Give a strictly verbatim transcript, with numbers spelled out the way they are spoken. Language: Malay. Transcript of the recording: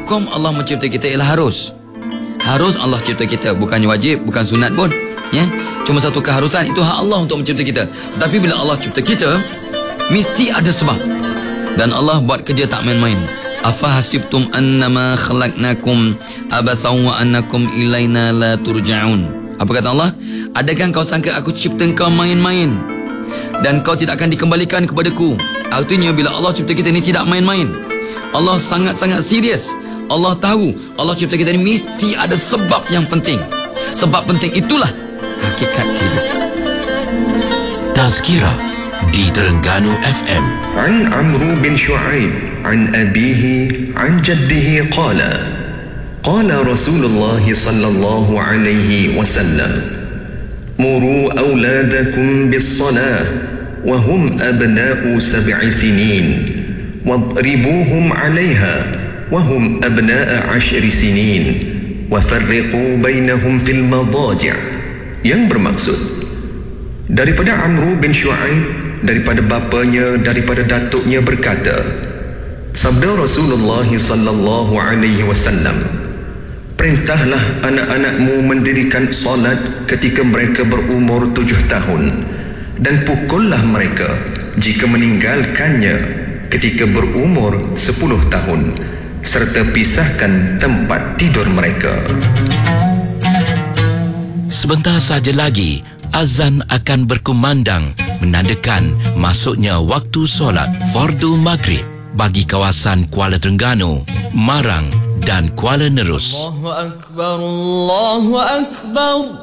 hukum Allah mencipta kita ialah harus. Harus Allah cipta kita, bukannya wajib, bukan sunat pun, ya. Cuma satu keharusan, itu hak Allah untuk mencipta kita. Tetapi bila Allah cipta kita, mesti ada sebab. Dan Allah buat kerja tak main-main. Afa hasibtum annama khalaqnakum abathan wa annakum ilaina la turja'un. Apa kata Allah? Adakah kau sangka aku cipta kau main-main dan kau tidak akan dikembalikan kepadaku? Artinya bila Allah cipta kita ni tidak main-main. Allah sangat-sangat serius. Allah tahu Allah cipta kita ni mesti ada sebab yang penting. Sebab penting itulah hakikat hidup. Tazkirah di Terengganu F M. An Amru bin Shu'aib an abihi an jaddihi qala qala Rasulullah sallallahu alaihi wasallam muru awladakum bis-salah wa hum abna'u sab'i sinin wadribuhum 'alayha وهم أبناء عشر سنين وفرقوا بينهم في المضاجع. Yang bermaksud daripada Amru bin Shu'aib, daripada bapanya, daripada datuknya berkata, sabda Rasulullah sallallahu alaihi wasallam, perintahlah anak-anakmu mendirikan solat ketika mereka berumur tujuh tahun dan pukullah mereka jika meninggalkannya ketika berumur sepuluh tahun, serta pisahkan tempat tidur mereka. Sebentar saja lagi, azan akan berkumandang menandakan masuknya waktu solat fardu maghrib bagi kawasan Kuala Terengganu, Marang dan Kuala Nerus. Allahu Akbar, Allahu Akbar.